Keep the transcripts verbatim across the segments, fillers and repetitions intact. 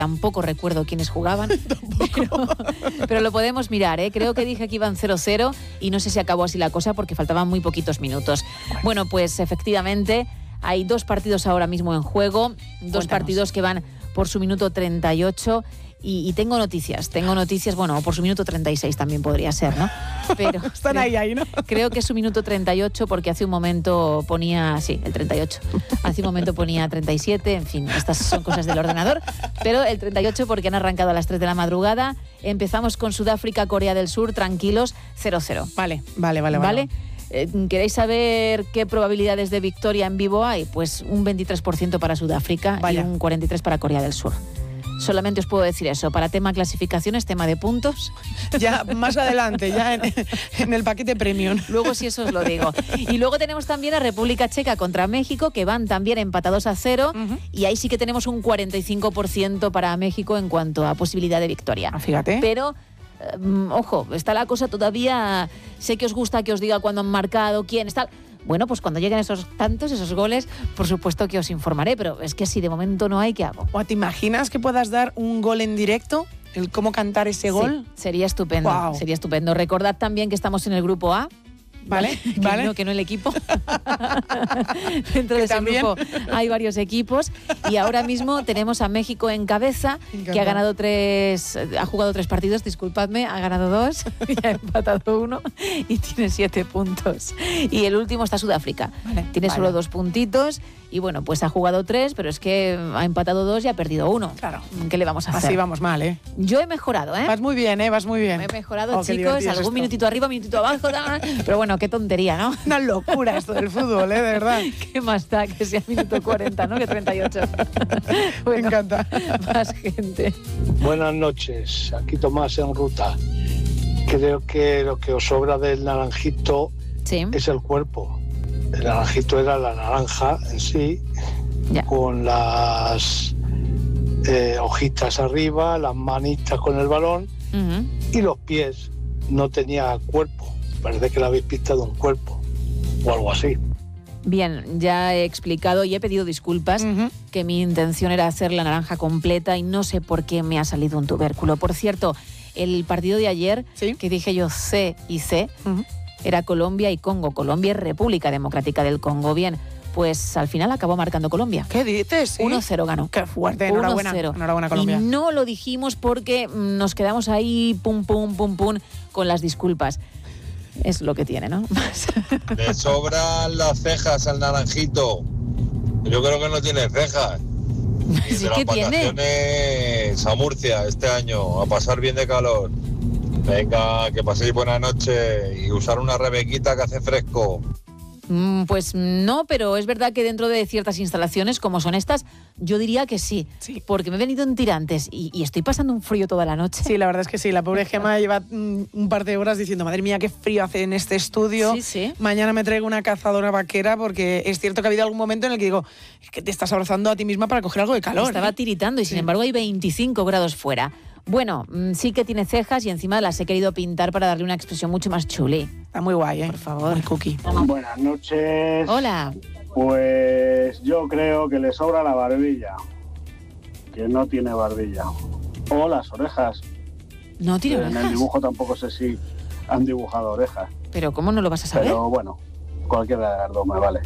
Tampoco recuerdo quiénes jugaban, pero, pero lo podemos mirar, ¿eh? Creo que dije que iban cero cero y no sé si acabó así la cosa porque faltaban muy poquitos minutos. Bueno, pues efectivamente hay dos partidos ahora mismo en juego, dos Cuéntanos. partidos que van por su minuto treinta y ocho y, y tengo noticias, tengo noticias, bueno, por su minuto treinta y seis también podría ser, ¿no? Pero están creo, ahí, ahí, ¿no? Creo que es su minuto treinta y ocho porque hace un momento ponía, sí, el treinta y ocho, hace un momento ponía treinta y siete, en fin, estas son cosas del ordenador, pero el treinta y ocho porque han arrancado a las tres de la madrugada. Empezamos con Sudáfrica, Corea del Sur, tranquilos, cero cero. Vale, vale, vale. ¿Vale? Eh, ¿Queréis saber qué probabilidades de victoria en vivo hay? Pues un veintitrés por ciento para Sudáfrica Vaya. y un cuarenta y tres por ciento para Corea del Sur. Solamente os puedo decir eso. Para tema clasificaciones, tema de puntos. Ya más adelante, ya en, en el paquete premium. Luego sí eso os lo digo. Y luego tenemos también a República Checa contra México, que van también empatados a cero. Uh-huh. Y ahí sí que tenemos un cuarenta y cinco por ciento para México en cuanto a posibilidad de victoria. Ah, fíjate. Pero... Um, ojo, está la cosa todavía. Sé que os gusta que os diga cuándo han marcado, quién está. Bueno, pues cuando lleguen esos tantos, esos goles, por supuesto que os informaré, pero es que si de momento no hay, ¿qué hago? ¿O te imaginas que puedas dar un gol en directo? ¿El cómo cantar ese gol? Sí, sería estupendo, wow. Sería estupendo. Recordad también que estamos en el grupo A. Vale, que vale. No, que no el equipo. Dentro de ese también. grupo hay varios equipos y ahora mismo tenemos a México en cabeza, que ha ganado tres, ha jugado tres partidos, disculpadme, ha ganado dos y ha empatado uno y tiene siete puntos. Y el último está Sudáfrica, vale, tiene vale. solo dos puntitos y bueno, pues ha jugado tres, pero es que ha empatado dos y ha perdido uno. Claro. ¿Qué le vamos a hacer? Así vamos mal, ¿eh? Yo he mejorado, ¿eh? Vas muy bien, ¿eh? Vas muy bien. He mejorado, oh, chicos, algún minutito arriba, minutito abajo, pero bueno, qué tontería, ¿no? Una locura esto del fútbol, ¿eh? De verdad. ¿Qué más da que sea minuto cuarenta, ¿no? Que treinta y ocho. Bueno, me encanta. Más gente. Buenas noches, aquí Tomás en ruta. Creo que lo que os sobra del naranjito sí. es el cuerpo. El naranjito era la naranja en sí, ya. con las eh, hojitas arriba, las manitas con el balón uh-huh. y los pies. No tenía cuerpo. Parece que le habéis pintado un cuerpo o algo así. Bien, ya he explicado y he pedido disculpas uh-huh. que mi intención era hacer la naranja completa y no sé por qué me ha salido un tubérculo. Por cierto, el partido de ayer, ¿sí? que dije yo C y C, uh-huh. era Colombia y Congo. Colombia y República Democrática del Congo. Bien, pues al final acabó marcando Colombia. ¿Qué dices? ¿Sí? uno cero ganó. Qué fuerte, enhorabuena. uno cero. Enhorabuena, Colombia. Y no lo dijimos porque nos quedamos ahí pum, pum, pum, pum, con las disculpas. Es lo que tiene, ¿no? Le sobran las cejas al naranjito. Yo creo que no tiene cejas. Y sí de que las tiene. vacaciones a Murcia este año, a pasar bien de calor. Venga, que paséis buena noche y usar una rebequita que hace fresco. Pues no, pero es verdad que dentro de ciertas instalaciones como son estas, yo diría que sí, sí. porque me he venido en tirantes y, y estoy pasando un frío toda la noche. Sí, la verdad es que sí, la pobre Gemma lleva un, un par de horas diciendo, madre mía, qué frío hace en este estudio. Sí, sí. Mañana me traigo una cazadora vaquera porque es cierto que ha habido algún momento en el que digo, es que te estás abrazando a ti misma para coger algo de calor. Estaba ¿eh? tiritando y sin sí. embargo hay veinticinco grados fuera. Bueno, sí que tiene cejas y encima las he querido pintar para darle una expresión mucho más chuli. Está muy guay, ¿eh? Por favor. Muy cookie. Buenas noches. Hola. Pues yo creo que le sobra la barbilla, que no tiene barbilla. O las orejas. No tiene en orejas. En el dibujo tampoco sé si han dibujado orejas. Pero ¿cómo no lo vas a saber? Pero bueno, cualquiera de las dos me vale.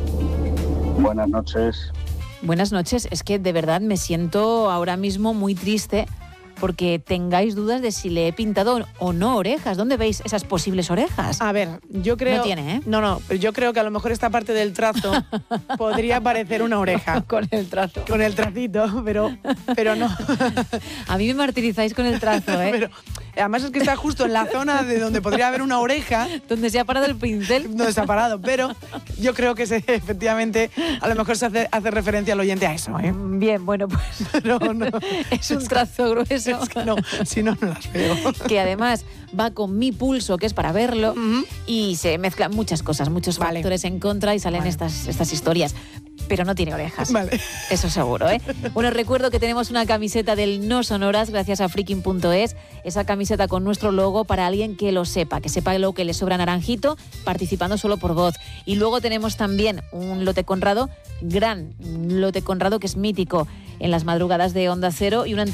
Buenas noches. Buenas noches. Es que de verdad me siento ahora mismo muy triste porque tengáis dudas de si le he pintado o no orejas. ¿Dónde veis esas posibles orejas? A ver, yo creo... No tiene, ¿eh? No, no, yo creo que a lo mejor esta parte del trazo podría parecer una oreja. Con el trazo. Con el tracito, pero, pero no. A mí me martirizáis con el trazo, ¿eh? Pero, además es que está justo en la zona de donde podría haber una oreja. Donde se ha parado el pincel. Donde se ha parado, pero yo creo que se, efectivamente a lo mejor se hace, hace referencia al oyente a eso, ¿eh? Bien, bueno, pues no, no. Es un trazo grueso. Es que no, si no, no las veo. Que además va con mi pulso, que es para verlo, uh-huh. y se mezclan muchas cosas, muchos vale. factores en contra y salen vale. estas, estas historias. Pero no tiene orejas. Vale. Eso seguro, ¿eh? Bueno, recuerdo que tenemos una camiseta del No Sonoras, gracias a freaking punto es. Esa camiseta con nuestro logo para alguien que lo sepa, que sepa lo que le sobra naranjito, participando solo por voz. Y luego tenemos también un lote Conrado, gran lote Conrado, que es mítico. en las madrugadas de Onda Cero y una